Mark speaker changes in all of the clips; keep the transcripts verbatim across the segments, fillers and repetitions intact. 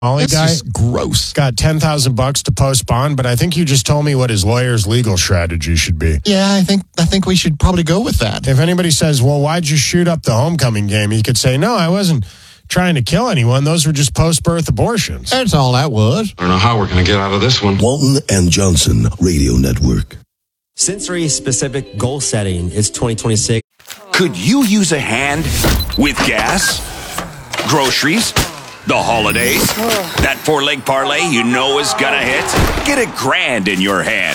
Speaker 1: Molly
Speaker 2: That's
Speaker 1: guy
Speaker 2: just gross.
Speaker 1: got ten thousand bucks to post bond, but I think you just told me what his lawyer's legal strategy should be.
Speaker 2: Yeah, I think I think we should probably go with that.
Speaker 1: If anybody says, well, why'd you shoot up the homecoming game? He could say, no, I wasn't trying to kill anyone. Those were just post-birth abortions.
Speaker 2: That's all that was.
Speaker 3: I don't know how we're going to get out of this one.
Speaker 4: Walton and Johnson Radio Network.
Speaker 5: Sensory-specific goal setting is twenty twenty-six.
Speaker 6: Could you use a hand with gas, groceries, the holidays? That four-leg parlay you know is gonna hit? Get a grand in your hand.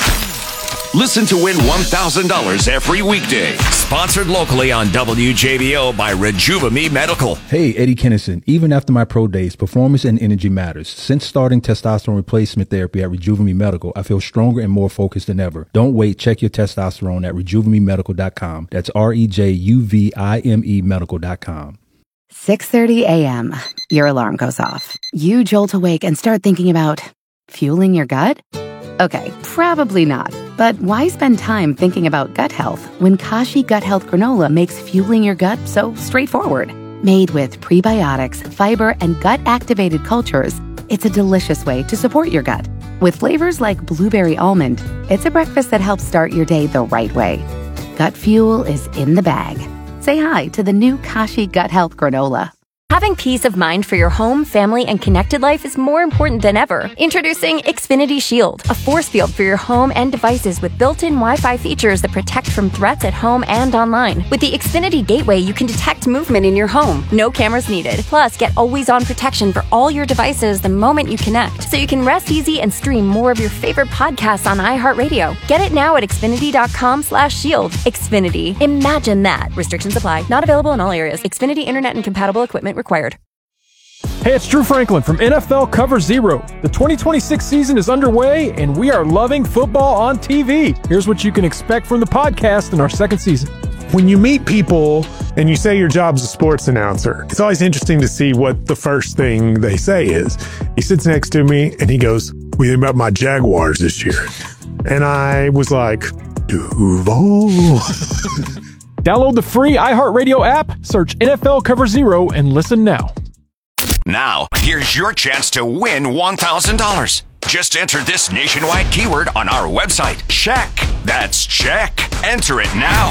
Speaker 6: Listen to win one thousand dollars every weekday. Sponsored locally on W J B O by Rejuvame Medical.
Speaker 7: Hey, Eddie Kennison. Even after my pro days, performance and energy matters. Since starting testosterone replacement therapy at Rejuvame Medical, I feel stronger and more focused than ever. Don't wait. Check your testosterone at rejuvame medical dot com. That's R E J U V I M E medical dot com.
Speaker 8: six thirty a.m. Your alarm goes off. You jolt awake and start thinking about fueling your gut? Okay, probably not. But why spend time thinking about gut health when Kashi Gut Health Granola makes fueling your gut so straightforward? Made with prebiotics, fiber, and gut-activated cultures, it's a delicious way to support your gut. With flavors like blueberry almond, it's a breakfast that helps start your day the right way. Gut fuel is in the bag. Say hi to the new Kashi Gut Health Granola.
Speaker 9: Having peace of mind for your home, family, and connected life is more important than ever. Introducing Xfinity Shield, a force field for your home and devices with built-in Wi-Fi features that protect from threats at home and online. With the Xfinity Gateway, you can detect movement in your home. No cameras needed. Plus, get always-on protection for all your devices the moment you connect, so you can rest easy and stream more of your favorite podcasts on iHeartRadio. Get it now at Xfinity.com slash shield. Xfinity. Imagine that. Restrictions apply. Not available in all areas. Xfinity Internet and compatible equipment required.
Speaker 10: Hey, it's Drew Franklin from N F L Cover Zero. The twenty twenty-six season is underway, and we are loving football on T V. Here's what you can expect from the podcast in our second season.
Speaker 11: When you meet people and you say your job's a sports announcer, it's always interesting to see what the first thing they say is. He sits next to me and he goes, "What do you think about my Jaguars this year?" And I was like, Duval.
Speaker 10: Download the free iHeartRadio app, search N F L Cover Zero, and listen now.
Speaker 6: Now, here's your chance to win one thousand dollars. Just enter this nationwide keyword on our website. Check. That's check. Enter it now.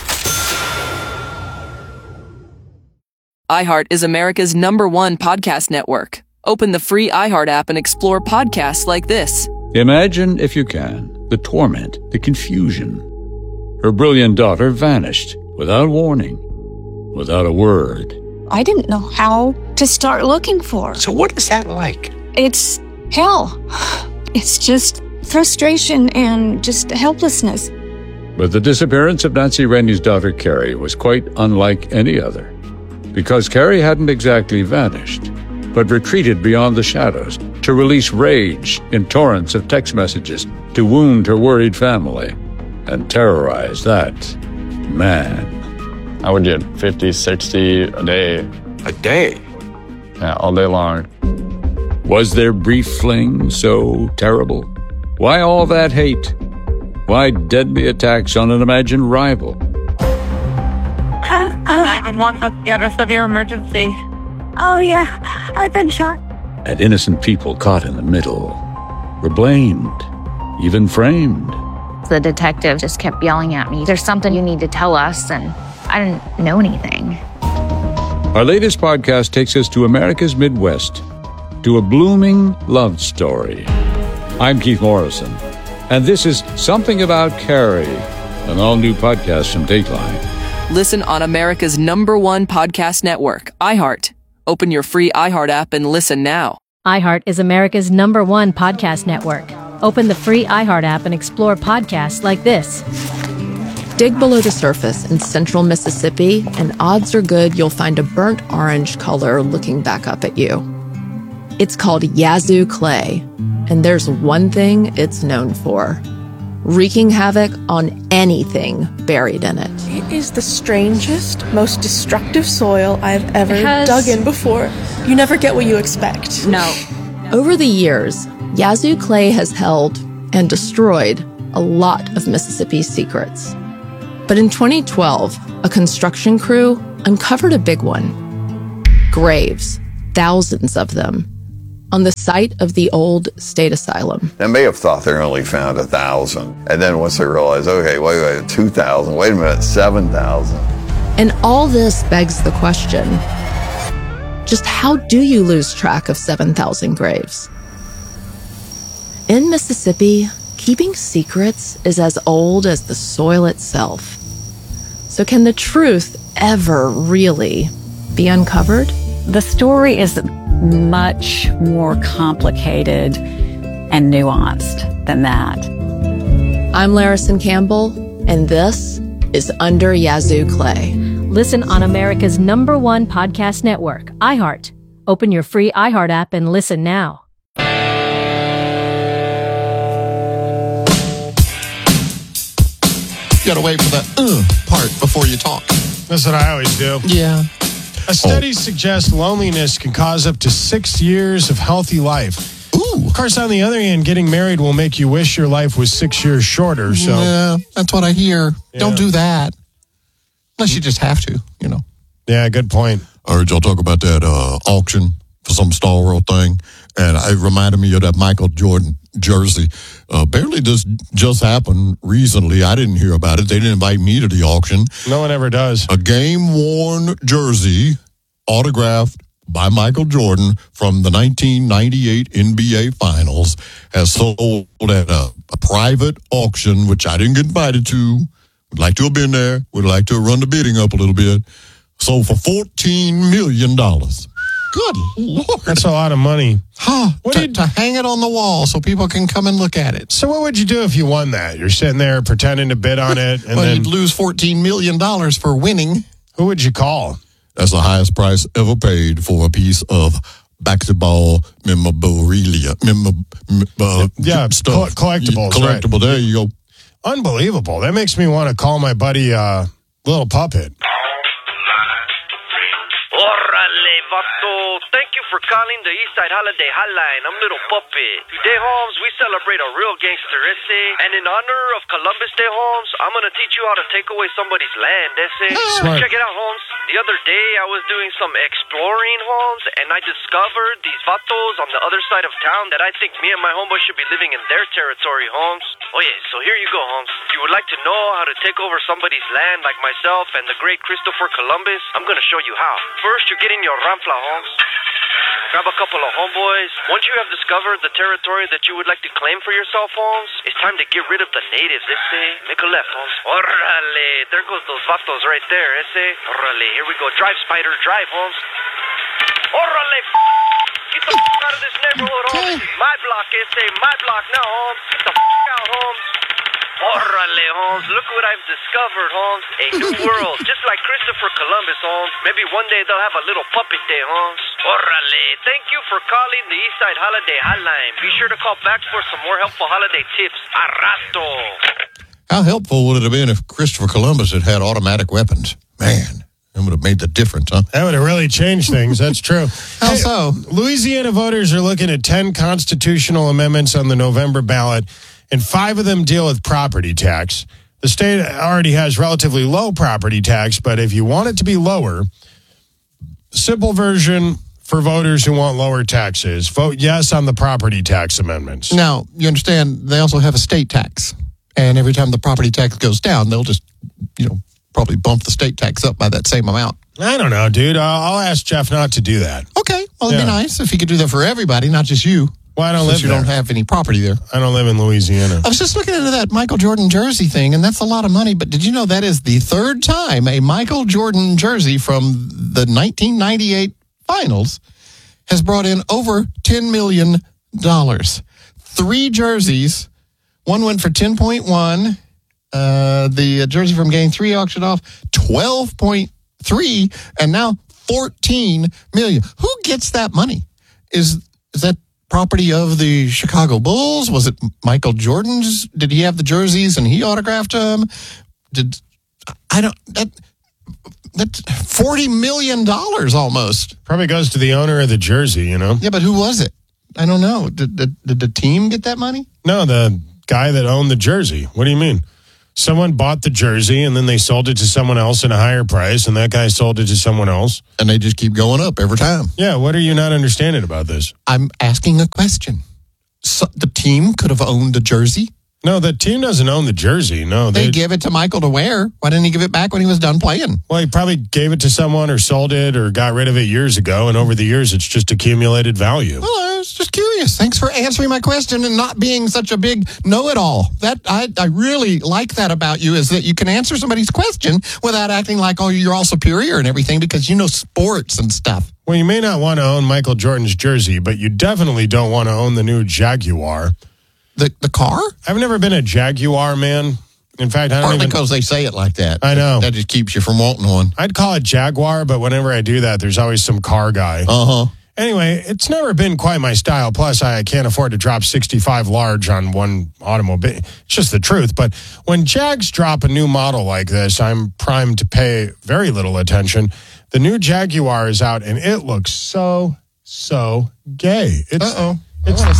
Speaker 12: iHeart is America's number one podcast network. Open the free iHeart app and explore podcasts like this.
Speaker 13: Imagine, if you can, the torment, the confusion. Her brilliant daughter vanished without warning, without a word.
Speaker 14: I didn't know how to start looking for her.
Speaker 3: So what is that like?
Speaker 14: It's hell. It's just frustration and just helplessness.
Speaker 13: But the disappearance of Nancy Rennie's daughter, Carrie, was quite unlike any other. Because Carrie hadn't exactly vanished, but retreated beyond the shadows to release rage in torrents of text messages to wound her worried family and terrorize that man.
Speaker 15: I would get fifty, sixty a day.
Speaker 3: A day?
Speaker 15: Yeah, all day long.
Speaker 13: Was their brief fling so terrible? Why all that hate? Why deadly attacks on an imagined rival?
Speaker 16: nine one one, what's the address of your emergency?
Speaker 14: Oh, yeah, I've been shot.
Speaker 13: And innocent people caught in the middle were blamed, even framed.
Speaker 17: The detective just kept yelling at me, "There's something you need to tell us," and I didn't know anything.
Speaker 13: Our latest podcast takes us to America's Midwest, to a blooming love story. I'm Keith Morrison, and this is Something About Carrie, an all-new podcast from Dateline.
Speaker 12: Listen on America's number one podcast network, iHeart. Open your free iHeart app and listen now.
Speaker 18: iHeart is America's number one podcast network. Open the free iHeart app and explore podcasts like this.
Speaker 19: Dig below the surface in central Mississippi, and odds are good you'll find a burnt orange color looking back up at you. It's called Yazoo clay, and there's one thing it's known for: wreaking havoc on anything buried in it.
Speaker 20: It is the strangest, most destructive soil I've ever
Speaker 19: has...
Speaker 20: dug in before. You never get what you expect.
Speaker 19: No. Over the years, Yazoo clay has held and destroyed a lot of Mississippi's secrets. But in twenty twelve, a construction crew uncovered a big one. Graves, thousands of them. on the site of the old state asylum.
Speaker 21: They may have thought they only found a thousand. And then once they realized, okay, wait, wait, two thousand, wait a minute, seven thousand.
Speaker 19: And all this begs the question, just how do you lose track of seven thousand graves? In Mississippi, keeping secrets is as old as the soil itself. So can the truth ever really be uncovered?
Speaker 22: The story is much more complicated and nuanced than that.
Speaker 19: I'm Larison Campbell, and this is Under Yazoo Clay.
Speaker 18: Listen on America's number one podcast network, iHeart. Open your free iHeart app and listen now.
Speaker 2: You gotta wait for the uh part before you talk.
Speaker 1: That's what I always do.
Speaker 2: Yeah.
Speaker 1: A study oh. suggests loneliness can cause up to six years of healthy life.
Speaker 2: Ooh.
Speaker 1: Of course, on the other hand, getting married will make you wish your life was six years shorter. So
Speaker 2: yeah, that's what I hear.
Speaker 1: Yeah.
Speaker 2: Don't do that. Unless you just have to, you know.
Speaker 1: Yeah, good point.
Speaker 23: I heard y'all talk about that uh, auction for some Star World thing, and it reminded me of that Michael Jordan jersey. Uh, apparently, this just happened recently. I didn't hear about it. They didn't invite me to the auction.
Speaker 1: No one ever does.
Speaker 23: A game-worn jersey autographed by Michael Jordan from the nineteen ninety-eight N B A Finals has sold at a, a private auction, which I didn't get invited to. Would like to have been there. Would like to have run the bidding up a little bit. Sold for fourteen million dollars.
Speaker 2: Good Lord.
Speaker 1: That's a lot of money.
Speaker 2: Huh.
Speaker 1: What
Speaker 2: to,
Speaker 1: did,
Speaker 2: to hang it on the wall so people can come and look at it.
Speaker 1: So what would you do if you won that? You're sitting there pretending to bid on it. And
Speaker 2: well,
Speaker 1: then
Speaker 2: you'd lose fourteen million dollars for winning.
Speaker 1: Who would you call?
Speaker 23: That's the highest price ever paid for a piece of basketball memorabilia. Mem- uh,
Speaker 1: yeah,
Speaker 23: stuff.
Speaker 1: collectibles.
Speaker 23: Collectible.
Speaker 1: Right.
Speaker 23: There you go.
Speaker 1: Unbelievable. That makes me want to call my buddy uh, Little Puppet.
Speaker 24: Orale, vato. Thank you for calling the Eastside Holiday Hotline. I'm Little Puppet. Today, Holmes, we celebrate a real gangster, essay. And in honor of Columbus Day, Holmes, I'm going to teach you how to take away somebody's land, essay.
Speaker 1: Smart.
Speaker 24: Check it out, Holmes. The other day, I was doing some exploring, Holmes, and I discovered these vatos on the other side of town that I think me and my homeboy should be living in their territory, Holmes. Oh, yeah, so here you go, Holmes. If you would like to know how to take over somebody's land like myself and the great Christopher Columbus, I'm going to show you how. First, you're getting your ramfla, Holmes. Grab a couple of homeboys. Once you have discovered the territory that you would like to claim for yourself, Holmes, it's time to get rid of the natives, ese. Make a left, Holmes. Orale, there goes those vatos right there, ese. Orale, here we go. Drive, Spider, drive, Holmes. Orale, f***. Get the f*** out of this neighborhood, Holmes. My block, ese. My block now, Holmes. Get the f*** out, Holmes. Orale, Holmes. Look what I've discovered, Holmes. A new world. Just like Christopher Columbus, Holmes. Maybe one day they'll have a little puppet day, Holmes. Orale. Thank you for calling the Eastside Holiday Hotline. Be sure to call back for some more helpful holiday tips. Arrasto.
Speaker 23: How helpful would it have been if Christopher Columbus had had automatic weapons? Man, it would have made the difference, huh?
Speaker 1: That would have really changed things. That's true.
Speaker 2: How so?
Speaker 1: Louisiana voters are looking at ten constitutional amendments on the November ballot, and five of them deal with property tax. The state already has relatively low property tax, but if you want it to be lower, simple version for voters who want lower taxes, vote yes on the property tax amendments.
Speaker 2: Now, you understand, they also have a state tax. And every time the property tax goes down, they'll just, you know, probably bump the state tax up by that same amount.
Speaker 1: I don't know, dude. I'll, I'll ask Jeff not to do that.
Speaker 2: Okay. Well, it'd yeah. be nice if he could do that for everybody, not just you.
Speaker 1: Well, I don't
Speaker 2: Since
Speaker 1: live
Speaker 2: you
Speaker 1: there.
Speaker 2: don't have any property there.
Speaker 1: I don't live in Louisiana.
Speaker 2: I was just looking into that Michael Jordan jersey thing, and that's a lot of money. But did you know that is the third time a Michael Jordan jersey from the nineteen ninety-eight Finals has brought in over ten million dollars? Three jerseys. One went for ten point one. Uh, the jersey from Game three auctioned off twelve point three, and now fourteen million dollars. Who gets that money? Is is that property of the Chicago Bulls? Was it Michael Jordan's? Did he have the jerseys and he autographed them? Did I don't that that's forty million dollars almost.
Speaker 1: Probably goes to the owner of the jersey, you know?
Speaker 2: Yeah, but who was it? I don't know. Did, did, did the team get that money?
Speaker 1: No, the guy that owned the jersey. What do you mean? Someone bought the jersey, and then they sold it to someone else at a higher price, and that guy sold it to someone else.
Speaker 2: And they just keep going up every time.
Speaker 1: Yeah, what are you not understanding about this?
Speaker 2: I'm asking a question. So the team could have owned the jersey.
Speaker 1: No, the team doesn't own the jersey. No,
Speaker 2: they, they give it to Michael to wear. Why didn't he give it back when he was done playing?
Speaker 1: Well, he probably gave it to someone or sold it or got rid of it years ago, and over the years, it's just accumulated value.
Speaker 2: Well, I was just curious. Thanks for answering my question and not being such a big know-it-all. That I, I really like that about you, is that you can answer somebody's question without acting like, oh, you're all superior and everything because you know sports and stuff.
Speaker 1: Well, you may not want to own Michael Jordan's jersey, but you definitely don't want to own the new Jaguar.
Speaker 2: The the car?
Speaker 1: I've never been a Jaguar man. In fact, I don't
Speaker 2: Partly
Speaker 1: even...
Speaker 2: because they say it like that.
Speaker 1: I know.
Speaker 2: That just keeps you from wanting one.
Speaker 1: I'd call it Jaguar, but whenever I do that, there's always some car guy.
Speaker 2: Uh-huh.
Speaker 1: Anyway, it's never been quite my style. Plus, I can't afford to drop sixty-five large on one automobile. It's just the truth. But when Jags drop a new model like this, I'm primed to pay very little attention. The new Jaguar is out, and it looks so, so gay. It's,
Speaker 2: Uh-oh.
Speaker 1: It's,
Speaker 2: I want to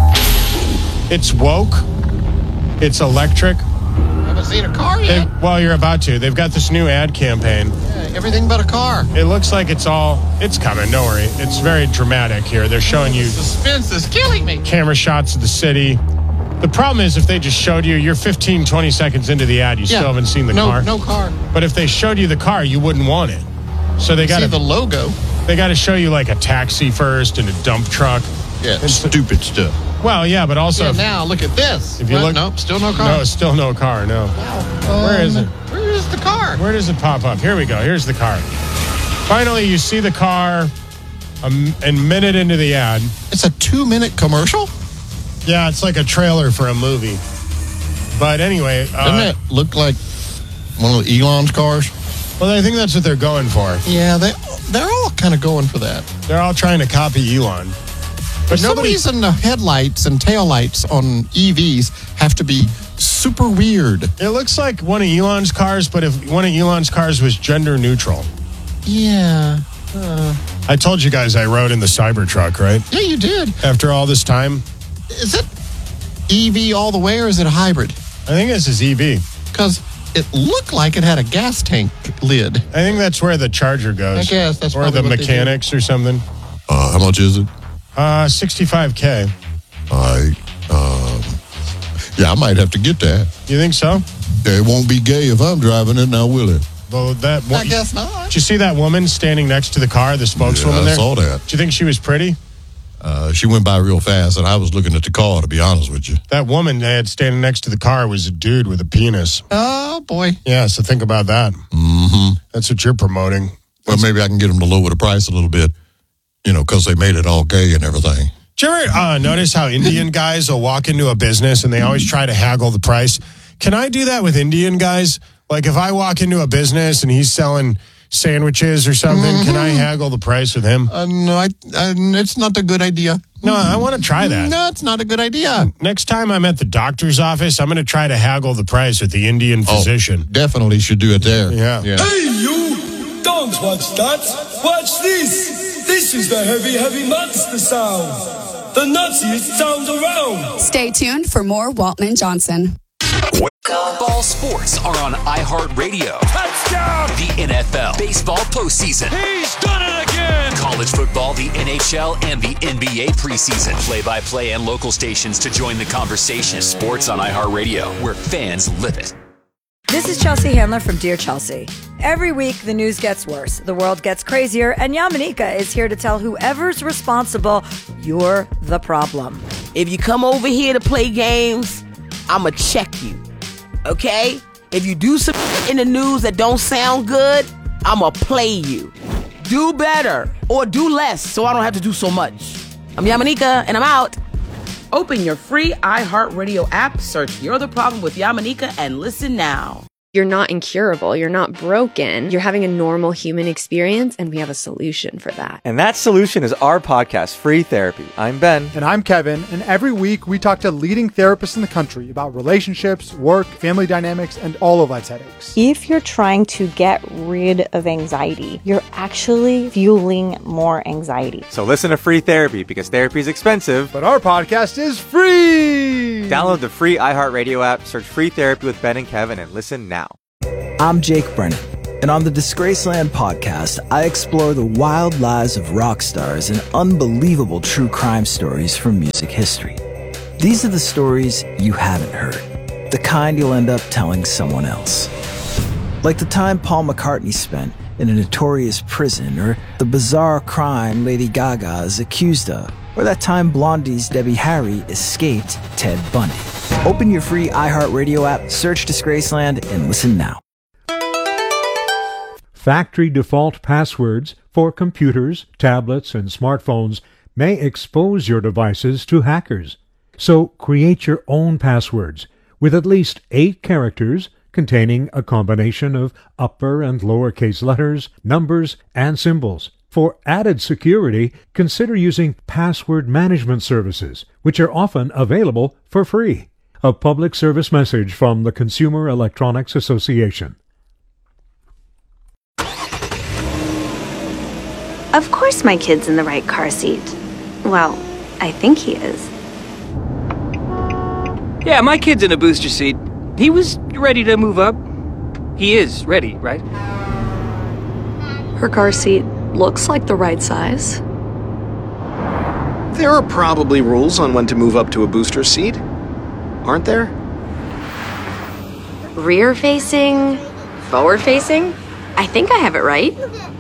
Speaker 2: see.
Speaker 1: It's woke. It's electric.
Speaker 2: I haven't seen a car yet.
Speaker 1: They, well, you're about to. They've got this new ad campaign.
Speaker 2: Yeah, everything but a car.
Speaker 1: It looks like it's all, it's coming, don't worry. It's very dramatic here. They're showing you
Speaker 2: suspense is killing me.
Speaker 1: Camera shots of the city. The problem is if they just showed you, you're fifteen, twenty seconds into the ad, you
Speaker 2: yeah.
Speaker 1: still haven't seen the
Speaker 2: no,
Speaker 1: car.
Speaker 2: No car.
Speaker 1: But if they showed you the car, you wouldn't want it. So they got
Speaker 2: see the logo.
Speaker 1: They got to show you like a taxi first and a dump truck.
Speaker 2: Yeah,
Speaker 1: and
Speaker 2: stupid stuff.
Speaker 1: Well, yeah, but also...
Speaker 2: Yeah,
Speaker 1: if,
Speaker 2: now, look at this.
Speaker 1: If you
Speaker 2: what?
Speaker 1: look,
Speaker 2: Nope, still no car.
Speaker 1: No, still no car, no.
Speaker 2: Wow.
Speaker 1: Where
Speaker 2: um,
Speaker 1: is it?
Speaker 2: Where is the car?
Speaker 1: Where does it pop up? Here we go. Here's the car. Finally, you see the car a, a minute into the ad.
Speaker 2: It's a two-minute commercial?
Speaker 1: Yeah, it's like a trailer for a movie. But anyway... Uh,
Speaker 2: Doesn't it look like one of Elon's cars?
Speaker 1: Well, I think that's what they're going for.
Speaker 2: Yeah, they, they're all kind of going for that.
Speaker 1: They're all trying to copy Elon.
Speaker 2: But some of these in the headlights and taillights on E Vs have to be super weird.
Speaker 1: It looks like one of Elon's cars, but if one of Elon's cars was gender neutral.
Speaker 2: Yeah. Uh,
Speaker 1: I told you guys I rode in the Cybertruck, right?
Speaker 2: Yeah, you did.
Speaker 1: After all this time.
Speaker 2: Is it E V all the way or is it a hybrid?
Speaker 1: I think this is E V.
Speaker 2: Because it looked like it had a gas tank lid.
Speaker 1: I think that's where the charger goes.
Speaker 2: I guess that's
Speaker 1: or the mechanics or something.
Speaker 23: Uh, how much is it?
Speaker 1: Uh, sixty-five K.
Speaker 23: I, um, yeah, I might have to get that.
Speaker 1: You think so?
Speaker 23: It won't be gay if I'm driving it now, will it?
Speaker 1: Well, that.
Speaker 2: I guess not.
Speaker 1: Did you see that woman standing next to the car, the spokeswoman
Speaker 23: yeah, I
Speaker 1: there?
Speaker 23: I saw that.
Speaker 1: Do you think she was pretty?
Speaker 23: Uh, she went by real fast, and I was looking at the car, to be honest with you.
Speaker 1: That woman they had standing next to the car was a dude with a penis.
Speaker 2: Oh, boy.
Speaker 1: Yeah, so think about that.
Speaker 23: Mm-hmm.
Speaker 1: That's what you're promoting.
Speaker 23: Well, maybe I can get them to lower the price a little bit, you know, because they made it all gay and everything.
Speaker 1: Did you ever uh, notice how Indian guys will walk into a business and they always try to haggle the price? Can I do that with Indian guys? Like if I walk into a business and he's selling sandwiches or something, mm-hmm. can I haggle the price with him?
Speaker 2: Uh, no, I, uh, it's not a good idea.
Speaker 1: No, I want to try that.
Speaker 2: No, it's not a good idea.
Speaker 1: Next time I'm at the doctor's office, I'm going to try to haggle the price with the Indian physician.
Speaker 23: Oh, definitely should do it there.
Speaker 1: Yeah.
Speaker 23: yeah.
Speaker 4: Hey, you! Don't watch that. Watch this. This is the heavy, heavy monster sound. The nuttiest sound around.
Speaker 5: Stay tuned for more Waltman Johnson.
Speaker 6: Ball sports are on iHeartRadio. Touchdown! The N F L, baseball postseason.
Speaker 4: He's done it again!
Speaker 6: College football, the N H L, and the N B A preseason. Play-by-play and local stations to join the conversation. Sports on iHeartRadio, where fans live it.
Speaker 7: This is Chelsea Handler from Dear Chelsea. Every week, the news gets worse, the world gets crazier, and Yamanika is here to tell whoever's responsible, you're the problem.
Speaker 8: If you come over here to play games, I'ma check you, okay? If you do some in the news that don't sound good, I'ma play you. Do better, or do less, so I don't have to do so much. I'm Yamanika, and I'm out. Open your free iHeartRadio app, search You're the Problem with Yamanika, and listen now.
Speaker 3: You're not incurable. You're not broken. You're having a normal human experience, and we have a solution for that.
Speaker 9: And that solution is our podcast, Free Therapy. I'm Ben.
Speaker 10: And I'm Kevin. And every week we talk to leading therapists in the country about relationships, work, family dynamics, and all of life's headaches.
Speaker 11: If you're trying to get rid of anxiety, you're actually fueling more anxiety.
Speaker 9: So listen to Free Therapy, because therapy is expensive.
Speaker 10: But our podcast is free!
Speaker 9: Download the free iHeartRadio app, search Free Therapy with Ben and Kevin, and listen now.
Speaker 25: I'm Jake Brennan, and on the Disgraceland podcast, I explore the wild lives of rock stars and unbelievable true crime stories from music history. These are the stories you haven't heard, the kind you'll end up telling someone else. Like the time Paul McCartney spent in a notorious prison, or the bizarre crime Lady Gaga is accused of, or that time Blondie's Debbie Harry escaped Ted Bundy. Open your free iHeartRadio app, search Disgraceland, and listen now.
Speaker 26: Factory default passwords for computers, tablets, and smartphones may expose your devices to hackers. So create your own passwords with at least eight characters containing a combination of upper and lowercase letters, numbers, and symbols. For added security, consider using password management services, which are often available for free. A public service message from the Consumer Electronics Association.
Speaker 27: Of course my kid's in the right car seat. Well, I think he is.
Speaker 28: Yeah, my kid's in a booster seat. He was ready to move up. He is ready, right?
Speaker 29: Her car seat looks like the right size.
Speaker 30: There are probably rules on when to move up to a booster seat, aren't there?
Speaker 29: Rear facing, forward facing. I think I have it right.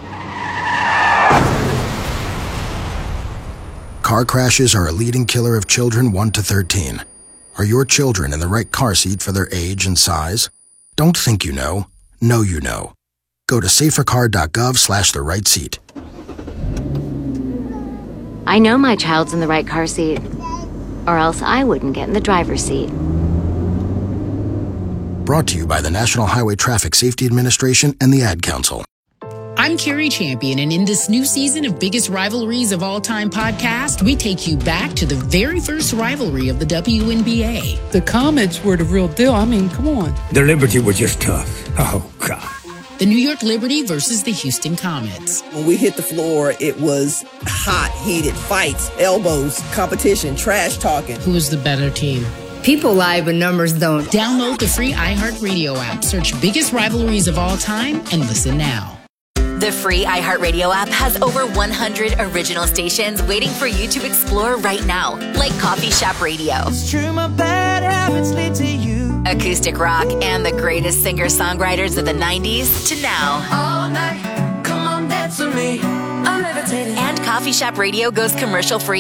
Speaker 31: Car crashes are a leading killer of children one to thirteen. Are your children in the right car seat for their age and size? Don't think you know. Know you know. Go to safercar.gov slash the right seat.
Speaker 17: I know my child's in the right car seat, or else I wouldn't get in the driver's seat.
Speaker 31: Brought to you by the National Highway Traffic Safety Administration and the Ad Council.
Speaker 32: I'm Carrie Champion, and in this new season of Biggest Rivalries of All Time podcast, we take you back to the very first rivalry of the W N B A.
Speaker 33: The Comets were the real deal. I mean, come on.
Speaker 34: The Liberty were just tough. Oh, God.
Speaker 32: The New York Liberty versus the Houston Comets.
Speaker 35: When we hit the floor, it was hot, heated fights, elbows, competition, trash talking.
Speaker 32: Who was the better team?
Speaker 36: People lie, but numbers don't.
Speaker 32: Download the free iHeartRadio app, search Biggest Rivalries of All Time, and listen now.
Speaker 37: The free iHeartRadio app has over one hundred original stations waiting for you to explore right now, like Coffee Shop Radio,
Speaker 38: it's true, my bad habits lead to you,
Speaker 37: acoustic rock, and the greatest singer-songwriters of the nineties to now.
Speaker 38: All night, come on, dance with me, I'm levitating.
Speaker 37: And Coffee Shop Radio goes commercial-free